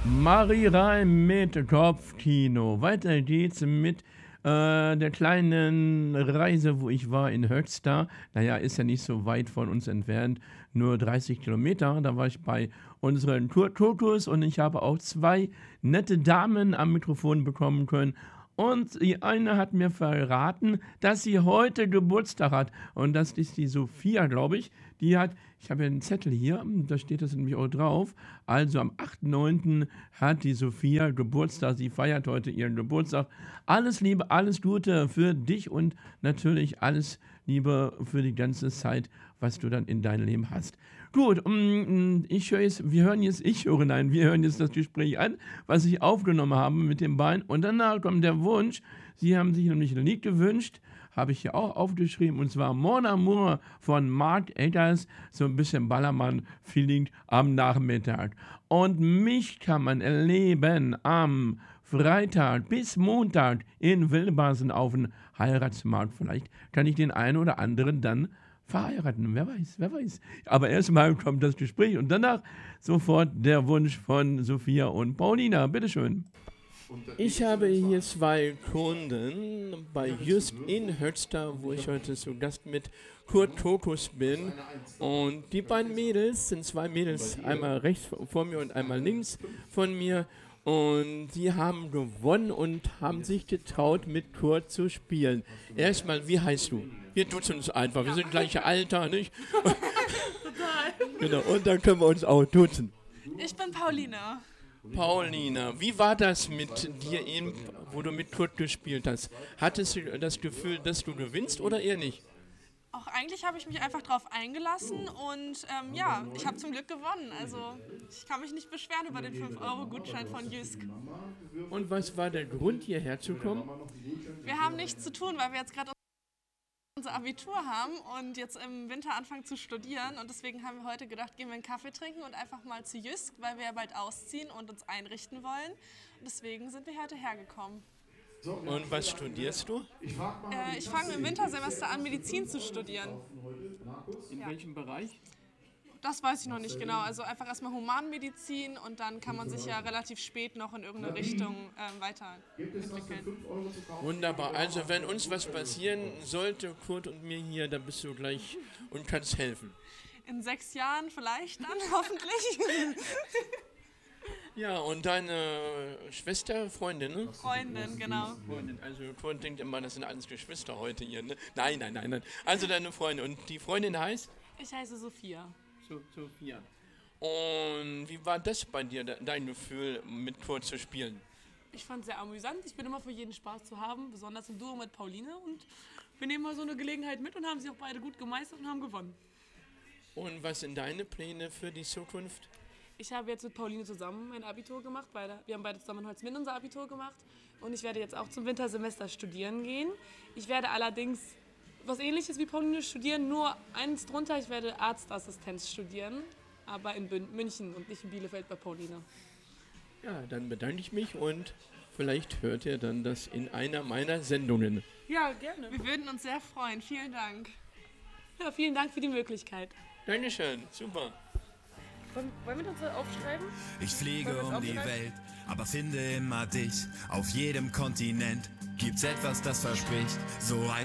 Marie Reim mit Kopfkino. Weiter geht's mit der kleinen Reise, wo ich war in Höxter. Naja, ist ja nicht so weit von uns entfernt, nur 30 Kilometer. Da war ich bei unseren Tourtours und ich habe auch zwei nette Damen am Mikrofon bekommen können. Und die eine hat mir verraten, dass sie heute Geburtstag hat. Und das ist die Sophia, glaube ich. Die hat, ich habe ja einen Zettel hier, da steht das nämlich auch drauf. Also am 8.9. hat die Sophia Geburtstag. Sie feiert heute ihren Geburtstag. Alles Liebe, alles Gute für dich und natürlich alles Liebe für die ganze Zeit, was du dann in deinem Leben hast. Gut, wir hören jetzt das Gespräch an, was ich aufgenommen habe mit dem Bein. Und danach kommt der Wunsch, Sie haben sich nämlich ein Lied gewünscht, habe ich hier auch aufgeschrieben, und zwar Mon Amour von Mark Eggers, so ein bisschen Ballermann-Feeling am Nachmittag. Und mich kann man erleben am Freitag bis Montag in Wilbasen auf dem Heiratsmarkt. Vielleicht kann ich den einen oder anderen dann verheiraten. Wer weiß, wer weiß. Aber erstmal kommt das Gespräch und danach sofort der Wunsch von Sophia und Paulina. Bitteschön. Ich habe hier zwei Kunden bei Just in Höxter, wo ich heute zu Gast mit Kurt Tokus bin. Und die beiden Mädels sind zwei Mädels, einmal rechts vor mir und einmal links von mir. Und die haben gewonnen und haben sich getraut, mit Kurt zu spielen. Erstmal, wie heißt du? Wir duzen uns einfach, wir sind gleiche Alter, nicht? Total. Genau, und dann können wir uns auch duzen. Ich bin Paulina. Paulina, wie war das mit dir eben, wo du mit Kurt gespielt hast? Hattest du das Gefühl, dass du gewinnst oder eher nicht? Auch eigentlich habe ich mich einfach drauf eingelassen und ja, ich habe zum Glück gewonnen. Also ich kann mich nicht beschweren über den 5-Euro-Gutschein von Jysk. Und was war der Grund, hierher zu kommen? Wir haben nichts zu tun, weil wir jetzt gerade unser Abitur haben und jetzt im Winter anfangen zu studieren. Und deswegen haben wir heute gedacht, gehen wir einen Kaffee trinken und einfach mal zu Jysk, weil wir ja bald ausziehen und uns einrichten wollen. Und deswegen sind wir heute hergekommen. Und was studierst du? Ich fange im Wintersemester an, Medizin zu studieren. In welchem Bereich? Das weiß ich noch nicht genau. Also einfach erstmal Humanmedizin und dann kann man sich ja relativ spät noch in irgendeine Richtung weiterentwickeln. Wunderbar. Also wenn uns was passieren sollte, Kurt und mir hier, dann bist du gleich und kannst helfen. In 6 Jahren vielleicht dann, hoffentlich. Ja, und deine Schwester, Freundin, ne? Freundin, genau. Freundin. Also Kurt denkt immer, das sind alles Geschwister heute hier, ne? Nein. Also deine Freundin. Und die Freundin heißt? Ich heiße Sophia. Sophia. Und wie war das bei dir, dein Gefühl, mit Kurt zu spielen? Ich fand es sehr amüsant. Ich bin immer für jeden Spaß zu haben, besonders im Duo mit Pauline. Und wir nehmen mal so eine Gelegenheit mit und haben sie auch beide gut gemeistert und haben gewonnen. Und was sind deine Pläne für die Zukunft? Ich habe jetzt mit Pauline zusammen mein Abitur gemacht. Wir haben beide zusammen in Holzminden unser Abitur gemacht. Und ich werde jetzt auch zum Wintersemester studieren gehen. Ich werde allerdings was Ähnliches wie Pauline studieren, nur eins drunter. Ich werde Arztassistenz studieren, aber in München und nicht in Bielefeld bei Pauline. Ja, dann bedanke ich mich und vielleicht hört ihr dann das in einer meiner Sendungen. Ja, gerne. Wir würden uns sehr freuen. Vielen Dank. Ja, vielen Dank für die Möglichkeit. Dankeschön, super. Wollen wir das aufschreiben? Ich fliege um die Welt, aber finde immer dich. Auf jedem Kontinent gibt's etwas, das verspricht, so ein